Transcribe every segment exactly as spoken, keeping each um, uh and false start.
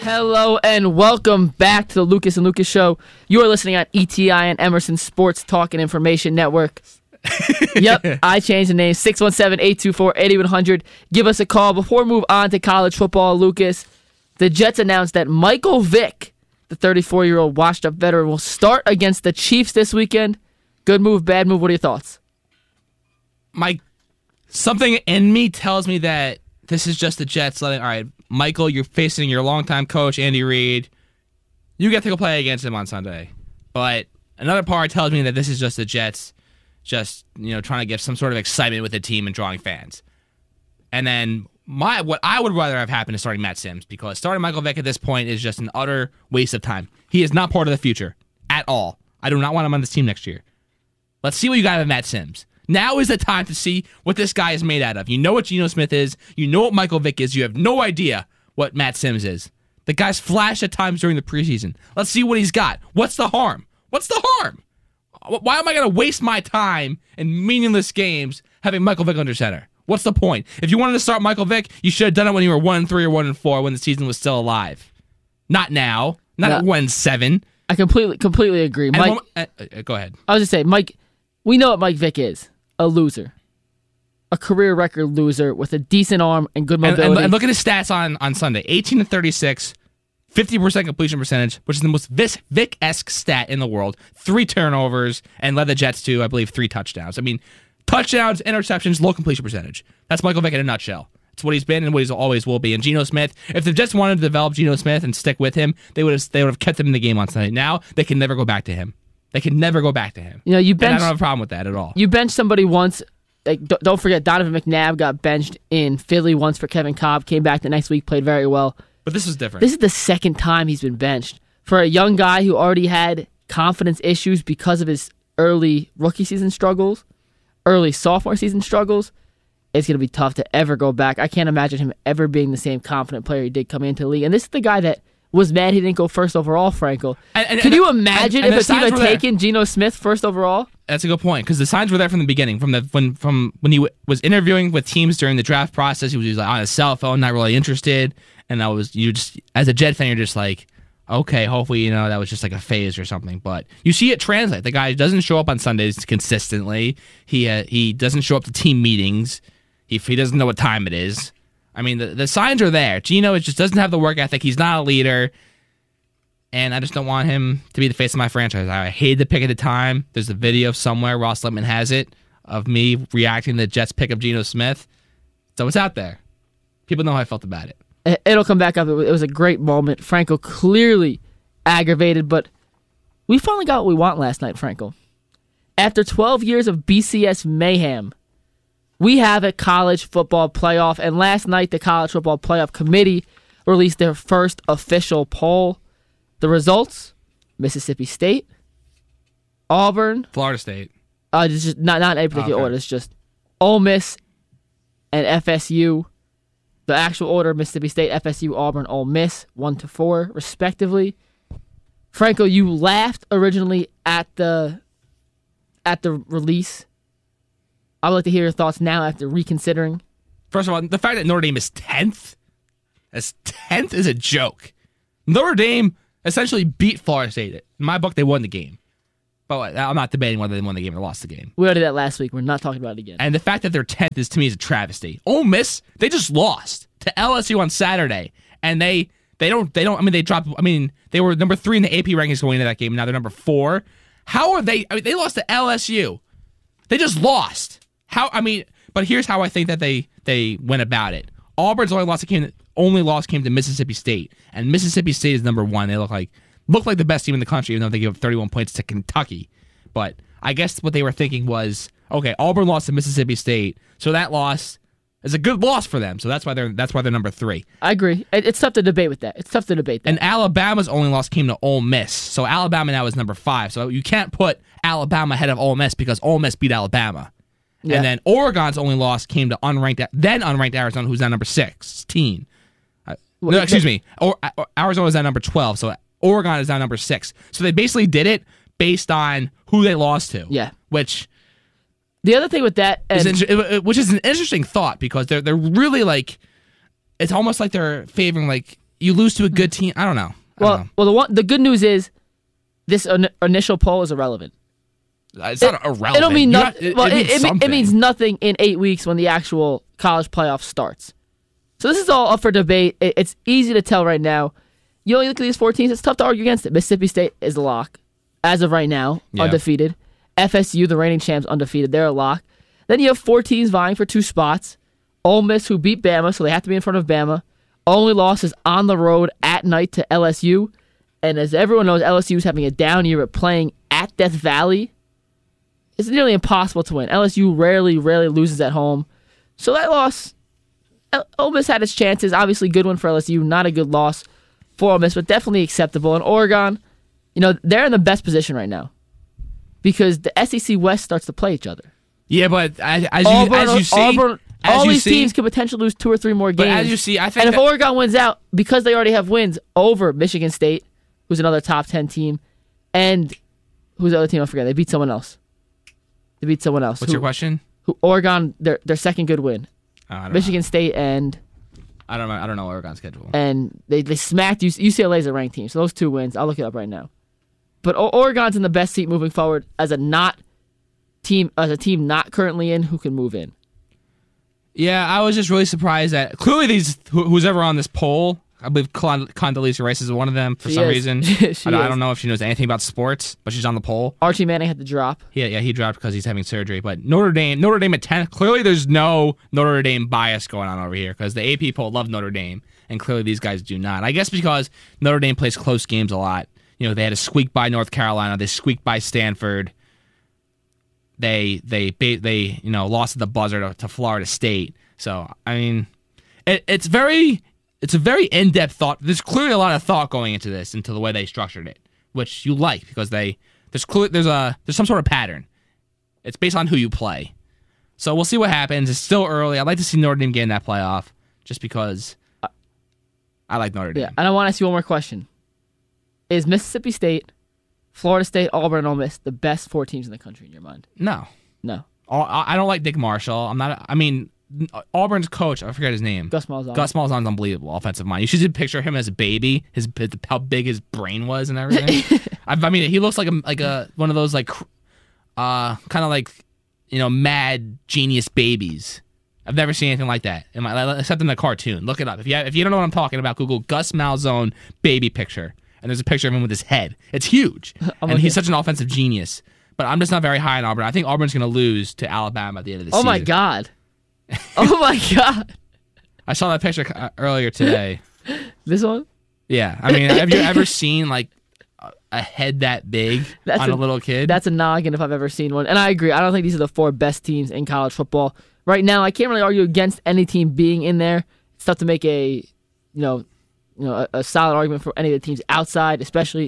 Hello and welcome back to the Lucas and Lucas Show. You are listening on E T I and Emerson Sports Talk and Information Network. Yep, I changed the name. six one seven, eight two four, eight one zero zero. Give us a call. Before we move on to college football, Lucas, the Jets announced that Michael Vick, the thirty-four-year-old washed-up veteran, will start against the Chiefs this weekend. Good move, bad move. What are your thoughts? My something in me tells me that this is just the Jets letting, all right, Michael, you're facing your longtime coach, Andy Reid. You get to go play against him on Sunday. But another part tells me that this is just the Jets just, you know, trying to get some sort of excitement with the team and drawing fans. And then my what I would rather have happened is starting Matt Sims, because starting Michael Vick at this point is just an utter waste of time. He is not part of the future at all. I do not want him on this team next year. Let's see what you got with Matt Sims. Now is the time to see what this guy is made out of. You know what Geno Smith is. You know what Michael Vick is. You have no idea what Matt Sims is. The guy's flashed at times during the preseason. Let's see what he's got. What's the harm? What's the harm? Why am I going to waste my time in meaningless games having Michael Vick under center? What's the point? If you wanted to start Michael Vick, you should have done it when you were one and three or one and four when the season was still alive. Not now. Not No. at one and seven. I completely completely agree. And Mike, one- uh, uh, go ahead. I was just saying, Mike, we know what Mike Vick is. A loser. A career record loser with a decent arm and good And, mobility. and, and look at his stats on, on Sunday. eighteen to thirty-six, fifty percent completion percentage, which is the most Vick-esque stat in the world. Three turnovers, and led the Jets to, I believe, three touchdowns. I mean, touchdowns, interceptions, low completion percentage. That's Michael Vick in a nutshell. It's what he's been and what he always will be. And Geno Smith, if the Jets wanted to develop Geno Smith and stick with him, they would have they would have kept him in the game on Sunday. Now, they can never go back to him. They can never go back to him. you know, you And I bench don't have a problem with that at all. you bench somebody once. Like, d- don't forget, Donovan McNabb got benched in Philly once for Kevin Cobb. Came back the next week, played very well. But this is different. This is the second time he's been benched for a young guy who already had confidence issues because of his early rookie season struggles, early sophomore season struggles. It's going to be tough to ever go back. I can't imagine him ever being the same confident player he did coming into the league. And this is the guy that was mad he didn't go first overall, Frankel. And- and- Could you and- imagine and- and if the a team signs had were there. taken Geno Smith first overall? That's a good point, because the signs were there from the beginning. From the when from when he w- was interviewing with teams during the draft process, he was just like on his cell phone, not really interested. And I was you just as a Jet fan, you're just like, okay, hopefully you know that was just like a phase or something. But you see it translate. The guy doesn't show up on Sundays consistently. He uh, he doesn't show up to team meetings. He he doesn't know what time it is. I mean, the the signs are there. Geno just doesn't have the work ethic. He's not a leader. And I just don't want him to be the face of my franchise. I hated the pick at the time. There's a video somewhere, Ross Lippman has it, of me reacting to the Jets pick of Geno Smith. So it's out there. People know how I felt about it. It- It'll come back up. It wa- it was a great moment. Franco clearly aggravated, but we finally got what we want last night, Franco. After twelve years of B C S mayhem, we have a college football playoff, and last night the College Football Playoff Committee released their first official poll. The results: Mississippi State, Auburn, Florida State. uh, it's just not not in any particular Okay. order. It's just Ole Miss and F S U. The actual order: Mississippi State, F S U, Auburn, Ole Miss, one to four, respectively. Franco, you laughed originally at the at the release. I would like to hear your thoughts now after reconsidering. First of all, the fact that Notre Dame is tenth, as tenth is a joke. Notre Dame essentially beat Florida State. In my book, they won the game. But I'm not debating whether they won the game or lost the game. We already did that last week. We're not talking about it again. And the fact that they're tenth is, to me, is a travesty. Ole Miss, they just lost to L S U on Saturday, and they they don't they don't. I mean, they dropped. I mean, they were number three in the A P rankings going into that game. Now they're number four. How are they? I mean, they lost to L S U. They just lost. How? I mean, but here's how I think that they they went about it. Auburn's only loss came only loss came to Mississippi State, and Mississippi State is number one. They look like look like the best team in the country, even though they gave up thirty-one points to Kentucky. But I guess what they were thinking was, okay, Auburn lost to Mississippi State, so that loss is a good loss for them. So that's why they're that's why they're number three. I agree. It, it's tough to debate with that. It's tough to debate that. And Alabama's only loss came to Ole Miss, so Alabama now is number five. So you can't put Alabama ahead of Ole Miss because Ole Miss beat Alabama. Yeah. And then Oregon's only loss came to unranked, then unranked Arizona, who's now number sixteen. Uh, Well, no, excuse the- me. Or, uh, Arizona is now number twelve, so Oregon is now number six. So they basically did it based on who they lost to. Yeah. Which The other thing with that, and is inter- which is an interesting thought because they're they're really like, it's almost like they're favoring like you lose to a good team. I don't know. I Well, don't know. well, the one the good news is this in- initial poll is irrelevant. It's not irrelevant. It don't mean You're nothing. not- it, well, it, means it, it, mean- it something. means nothing in eight weeks when the actual college playoff starts. So this is all up for debate. It, it's easy to tell right now. You only look at these four teams. It's tough to argue against it. Mississippi State is a lock as of right now, Yeah. undefeated. F S U, the reigning champs, undefeated. They're a lock. Then you have four teams vying for two spots. Ole Miss, who beat Bama, so they have to be in front of Bama. Only loss is on the road at night to L S U. And as everyone knows, L S U is having a down year at playing at Death Valley. It's nearly impossible to win. L S U rarely, rarely loses at home. So that loss, El- Ole Miss had its chances. Obviously, good one for L S U. Not a good loss for Ole Miss, but definitely acceptable. And Oregon, you know, they're in the best position right now because the S E C West starts to play each other. Yeah, but as, as you Auburn, as you see, Auburn, as all you these see, teams could potentially lose two or three more But games. as you see, I think and if that- Oregon wins out, because they already have wins over Michigan State, who's another top ten team, and who's the other team? I forget. They beat someone else. They beat someone else. What's who, your question? Who Oregon? Their their second good win. Oh, I don't Michigan know. State and I don't know. I don't know Oregon's schedule. and they they smacked U C L A is a ranked team. So those two wins. I'll look it up right now. But o- Oregon's in the best seat moving forward as a not team as a team not currently in who can move in. Yeah, I was just really surprised that clearly these who, who's ever on this poll, I believe Con- Condoleezza Rice is one of them for She some is. reason. She I, don't, I is. don't know if she knows anything about sports, but she's on the poll. Archie Manning had to drop. Yeah, yeah, he dropped because he's having surgery. But Notre Dame, Notre Dame at ten. Clearly, there's no Notre Dame bias going on over here because the A P poll loved Notre Dame, and clearly these guys do not. I guess because Notre Dame plays close games a lot. You know, they had to squeak by North Carolina, they squeaked by Stanford. They they ba- they you know lost at the buzzer to, to Florida State. So I mean, it, it's very it's a very in depth thought. There's clearly a lot of thought going into this, into the way they structured it, which you like because they there's clear there's a there's some sort of pattern. It's based on who you play. So we'll see what happens. It's still early. I'd like to see Notre Dame get in that playoff just because I like Notre Dame. Yeah, and I want to ask you one more question: is Mississippi State, Florida State, Auburn, and Ole Miss the best four teams in the country in your mind? No. No. I I don't like Nick Marshall. I'm not. I mean, Auburn's coach. I forget his name. Gus Malzahn. Gus Malzahn's unbelievable offensive mind. You should picture him as a baby. His how big his brain was and everything. I, I mean, he looks like a like a one of those like, uh, kind of like, you know, mad genius babies. I've never seen anything like that in my except in the cartoon. Look it up if you if you don't know what I'm talking about. Google Gus Malzahn baby picture, and there's a picture of him with his head. It's huge, and okay. he's such an offensive genius. But I'm just not very high on Auburn. I think Auburn's going to lose to Alabama at the end of the Oh season. my god! Oh my god! I saw that picture uh, earlier today. This one? Yeah, I mean, have you ever seen like a- a head that big That's on a, a- little kid? That's a noggin if I've ever seen one. And I agree. I don't think these are the four best teams in college football right now. I can't really argue against any team being in there. It's tough to make a, you know, you know, a, a solid argument for any of the teams outside, especially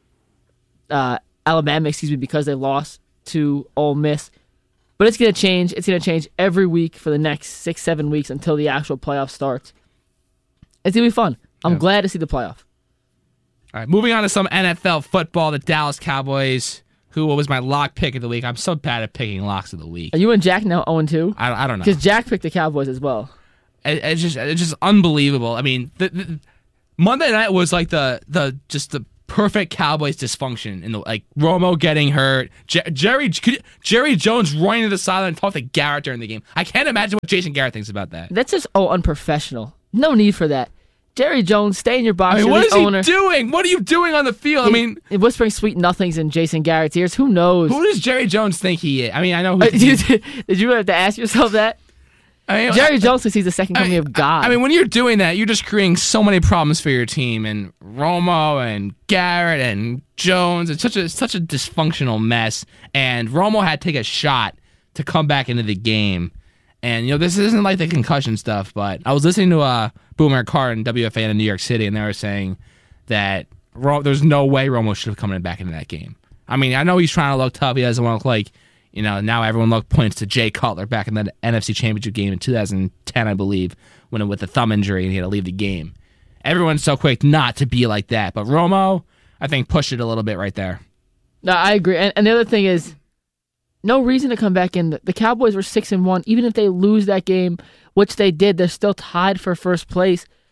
uh, Alabama, excuse me, because they lost to Ole Miss. But it's going to change. It's going to change every week for the next six, seven weeks until the actual playoff starts. It's going to be fun. I'm Yeah. glad to see the playoff. All right, moving on to some N F L football. The Dallas Cowboys, who was my lock pick of the week. I'm so bad at picking locks of the week. Are you and Jack now oh and two? I, I don't know. Because Jack picked the Cowboys as well. It, it's just it's just unbelievable. I mean, the, the, Monday night was like the the just the perfect Cowboys dysfunction in the like Romo getting hurt, Jer- Jerry Jerry Jones running to the sideline and talk to Garrett during the game. I can't imagine what Jason Garrett thinks about that. That's just oh unprofessional. No need for that. Jerry Jones, stay in your box. I mean, You're what the is he owner. doing? What are you doing on the field? I mean, He- whispering sweet nothings in Jason Garrett's ears. Who knows? who does Jerry Jones think he is? I mean, I know who. Uh, did, you, did you have to ask yourself that? I mean, Jerry I- Jones thinks he's the second coming I, of God. I mean, when you're doing that, you're just creating so many problems for your team. And Romo and Garrett and Jones, it's such a such a dysfunctional mess. And Romo had to take a shot to come back into the game. And you know, this isn't like the concussion stuff, but I was listening to uh, Boomer Carr and W F A in New York City, and they were saying that Ro- there's no way Romo should have come in back into that game. I mean, I know he's trying to look tough. He doesn't want to look like, you know, now everyone look points to Jay Cutler back in the N F C Championship game in two thousand ten, I believe, when with the thumb injury and he had to leave the game. Everyone's so quick not to be like that, but Romo, I think, pushed it a little bit right there. no, I agree. And, and the other thing is, no reason to come back in. The, the Cowboys were six and one. Even if they lose that game, which they did, they're still tied for first place.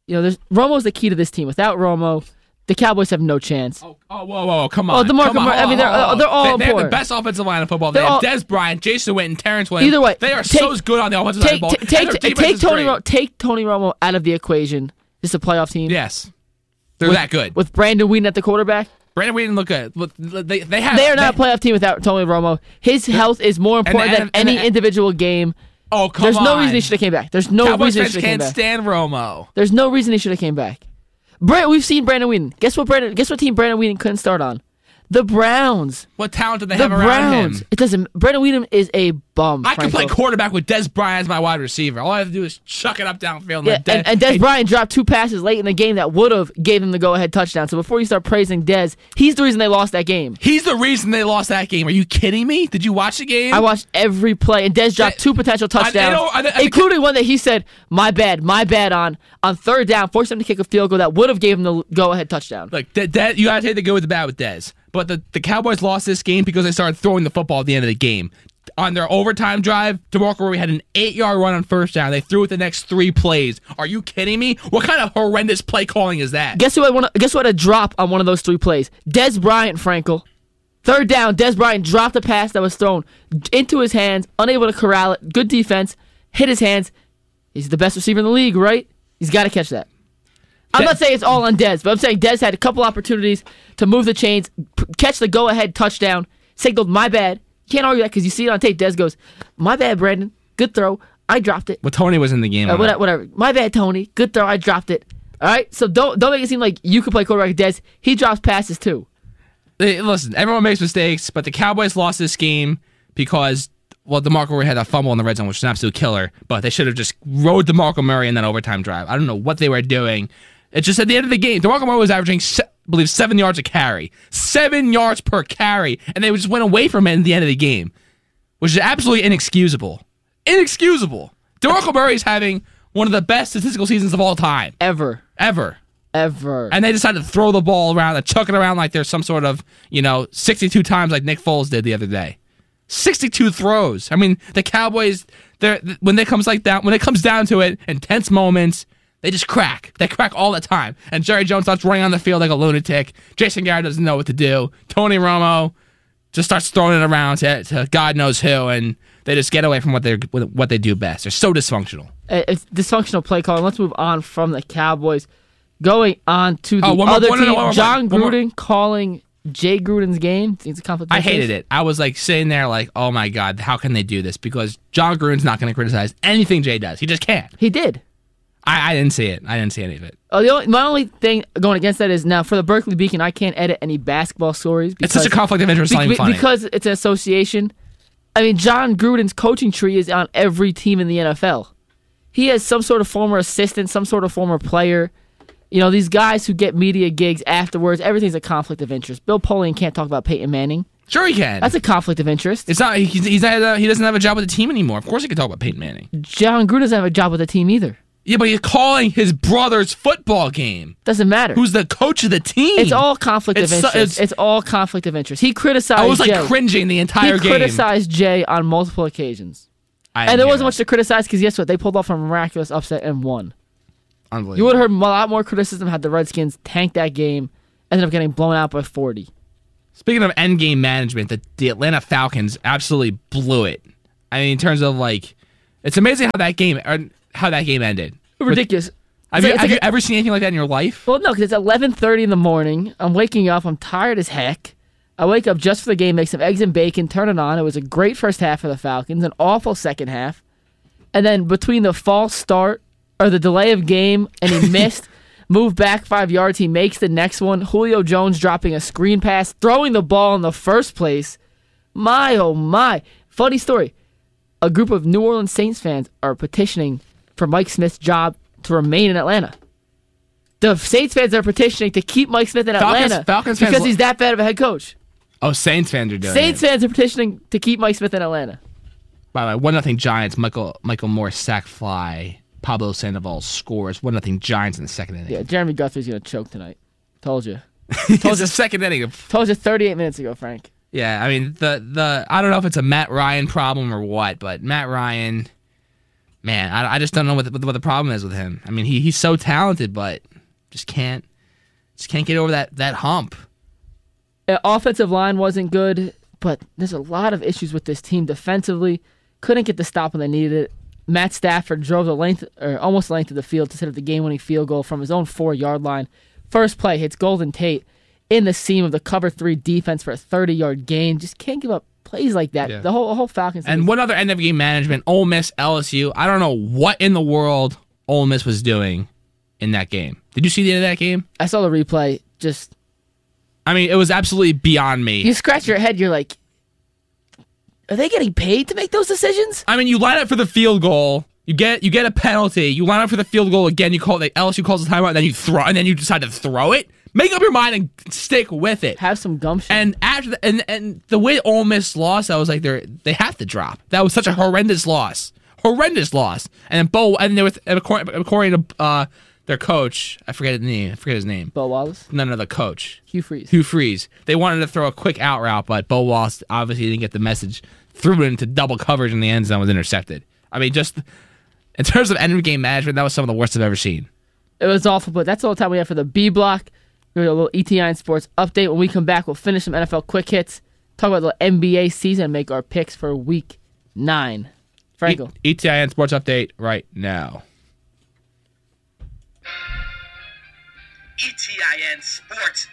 you know, there's Romo's the key to this team. Without Romo, the Cowboys have no chance. Oh, oh whoa, whoa, whoa, come on. Oh, DeMarco come on, Murray, I mean, they're, hold on, they're all they, they have the important. best offensive line in football. They They're have all- Des Bryant, Jason Witten, Terrence Williams. Either way, they are take- so good on the offensive side of Take, the ball. t- And take, their t- defense take is Tony great. Ro- take Tony Romo out of the equation. This is a playoff team. Yes. They're with, that good. With Brandon Whedon at the quarterback. Brandon Whedon look good. Look, They, they, have, They are not they, a playoff team without Tony Romo. His health is more important and- than and- any and- individual game. Oh, come There's on. no reason he should have came back. There's no Cowboys reason he fans should have came can't back. stand Romo. There's no reason he should have came back. Brand, we've seen Brandon Whedon. Guess what? Brandon. Guess what team Brandon Whedon couldn't start on? The Browns. What talent do they The have around Browns. him? It doesn't. Brandon Whedon is a bum. I can play Franco. quarterback with Des Bryant as my wide receiver. All I have to do is chuck it up downfield. Yeah, let Des, and, and Des hey, Bryant dropped two passes late in the game that would have gave them the go-ahead touchdown. So before you start praising Des, he's the reason they lost that game. He's the reason they lost that game. Are you kidding me? Did you watch the game? I watched every play, and Des dropped That- two potential I- I touchdowns, know- I- I- including one that he said, "My bad, my bad." On on third down, forced him to kick a field goal that would have gave him the go-ahead touchdown. Look, De- De- you gotta take the good with the bad with Dez. But the, the Cowboys lost this game because they started throwing the football at the end of the game. On their overtime drive, DeMarco Murray had an eight-yard run on first down. They threw it the next three plays. Are you kidding me? What kind of horrendous play calling is that? Guess who had one? Guess what? A drop on one of those three plays. Des Bryant, Frankel. Third down, Des Bryant dropped a pass that was thrown into his hands, unable to corral it. Good defense, hit his hands. He's the best receiver in the league, right? He's got to catch that. I'm Des- not saying it's all on Des, but I'm saying Des had a couple opportunities to move the chains, p- catch the go-ahead touchdown, signaled, "My bad." Can't argue that because you see it on tape. Des goes, "My bad, Brandon. Good throw. I dropped it." Well, Tony was in the game. Uh, on whatever, that. whatever. My bad, Tony. Good throw. I dropped it. All right, so don't don't make it seem like you could play quarterback. Des, he drops passes too. Hey, listen, everyone makes mistakes, but the Cowboys lost this game because, well, DeMarco Murray had a fumble in the red zone, which is an absolute killer, but they should have just rode DeMarco Murray in that overtime drive. I don't know what they were doing. It's just at the end of the game, DeMarco Murray was averaging, se- I believe, seven yards a carry. Seven yards per carry, and they just went away from it at the end of the game, which is absolutely inexcusable. Inexcusable. DeMarco Murray is having one of the best statistical seasons of all time. Ever, Ever. ever. And they decided to throw the ball around and chuck it around like there's some sort of, you know, sixty-two times like Nick Foles did the other day. sixty-two throws. I mean, the Cowboys, they're when it comes like that, when it comes down to it, intense moments, they just crack. They crack all the time. And Jerry Jones starts running on the field like a lunatic. Jason Garrett doesn't know what to do. Tony Romo just starts throwing it around to, to God knows who, and they just get away from what they what they do best. They're so dysfunctional. Uh, It's dysfunctional play calling. Let's move on from the Cowboys. Going on to the Oh, one more- other one more- team, one more- John one more. Gruden calling Jay Gruden's game. Think it's a conflict of I interest? hated it. I was like sitting there like, oh my God, how can they do this? Because John Gruden's not going to criticize anything Jay does. He just can't. He did. I, I didn't see it. I didn't see any of it. Oh, the only, my only thing going against that is now for the Berkeley Beacon, I can't edit any basketball stories. It's Because, such a conflict of interest. It's not be- even funny. because it's an association. I mean, John Gruden's coaching tree is on every team in the N F L. He has some sort of former assistant, some sort of former player. You know, these guys who get media gigs afterwards, everything's a conflict of interest. Bill Polian can't talk about Peyton Manning. Sure, he can. That's a conflict of interest. it's not. He's, he's not. Uh, he doesn't have a job with the team anymore. Of course, he can talk about Peyton Manning. John Gruden doesn't have a job with the team either. Yeah, but he's calling his brother's football game. Doesn't matter. Who's the coach of the team? It's all conflict It's of so- interest. it's- It's, all conflict of interest. He criticized I was like Jay. cringing the entire he game. criticized Jay on multiple occasions. I And didn't there hear wasn't that. much to criticize because guess what? They pulled off a miraculous upset and won. Unbelievable. You would have heard a lot more criticism had the Redskins tanked that game, ended up getting blown out by forty. Speaking of end game management, the, the Atlanta Falcons absolutely blew it. I mean, in terms of like, it's amazing how that game or how that game ended. Ridiculous. Have, It's you, like- have it's you like ever seen anything like that in your life? Well, no, because it's eleven thirty in the morning. I'm waking up. I'm tired as heck. I wake up just for the game, make some eggs and bacon, turn it on. It was a great first half for the Falcons, an awful second half. And then between the false start or the delay of game and he missed, moved back five yards, he makes the next one. Julio Jones dropping a screen pass, throwing the ball in the first place. My, oh my. Funny story. A group of New Orleans Saints fans are petitioning for Mike Smith's job to remain in Atlanta. The Saints fans are petitioning to keep Mike Smith in Falcons- Atlanta Falcons fans because lo- he's that bad of a head coach. Oh, Saints fans are doing Saints it. fans are petitioning to keep Mike Smith in Atlanta. By the way, one nothing Giants. Michael Michael Moore sack fly. Pablo Sandoval scores. One nothing Giants in the second inning. Yeah, Jeremy Guthrie's going to choke tonight. Told you. It's the second inning. Of, Told you thirty-eight minutes ago, Frank. yeah, I mean the the I don't know if it's a Matt Ryan problem or what, but Matt Ryan, man, I, I just don't know what the, what the problem is with him. I mean, he he's so talented, but just can't just can't get over that that hump. Uh, offensive line wasn't good, but there's a lot of issues with this team defensively. Couldn't get the stop when they needed it. Matt Stafford drove the length, or almost the length of the field to set up the game-winning field goal from his own four-yard line. First play hits Golden Tate in the seam of the cover three defense for a thirty-yard gain. Just can't give up plays like that. Yeah. The whole the whole Falcons. And was, what other end of game management? Ole Miss, L S U. I don't know what in the world Ole Miss was doing in that game. Did you see the end of that game? I saw the replay. Just, I mean, it was absolutely beyond me. you scratch your head. You're like, are they getting paid to make those decisions? I mean, you line up for the field goal. You get you get a penalty. You line up for the field goal again. You call the L S U calls the timeout, and then you throw, and then you decide to throw it. Make up your mind and stick with it. Have some gumption. And after the, and and the way Ole Miss lost, I was like, they they have to drop. That was such a horrendous loss, horrendous loss. And then Bo, and there was according, according to uh, their coach, I forget his name. I forget his name. Bo Wallace. No, no, the coach. Hugh Freeze. Hugh Freeze. They wanted to throw a quick out route, but Bo Wallace obviously didn't get the message. Threw it into double coverage in the end zone, was intercepted. I mean, just in terms of end of game management, that was some of the worst I've ever seen. It was awful, but that's all the time we have for the B block. We're a little E T I N Sports update. When we come back, we'll finish some N F L quick hits, talk about the N B A season, and make our picks for week nine. Franco. E- ETIN Sports update right now. E T I N Sports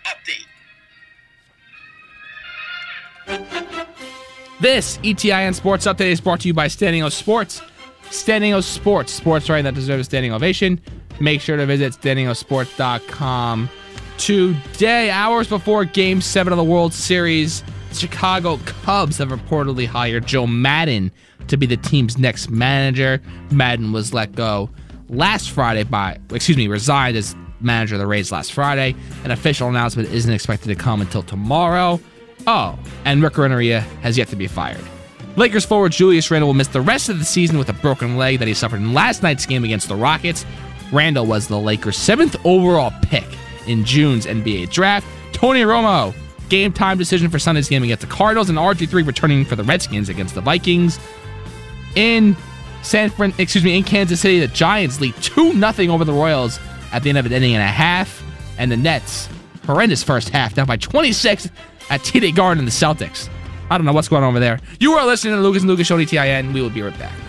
update. This E T I N Sports update is brought to you by Standing O Sports. Standing O Sports, sports writing that deserves a standing ovation. Make sure to visit standing o sports dot com today. Hours before Game seven of the World Series, the Chicago Cubs have reportedly hired Joe Madden to be the team's next manager. Madden was let go last Friday by, excuse me, resigned as manager of the Rays last Friday. An official announcement isn't expected to come until tomorrow. Oh, and Rick Renneria has yet to be fired. Lakers forward Julius Randle will miss the rest of the season with a broken leg that he suffered in last night's game against the Rockets. Randle was the Lakers' seventh overall pick in June's N B A draft. Tony Romo, game time decision for Sunday's game against the Cardinals, and R G three returning for the Redskins against the Vikings. In San Fran, excuse me, in Kansas City, the Giants lead two nothing over the Royals at the end of an inning and a half, and the Nets, horrendous first half, down by twenty-six at T D Garden and the Celtics. I don't know what's going on over there. You are listening to the Lucas and Lucas Show on E T I N. We will be right back.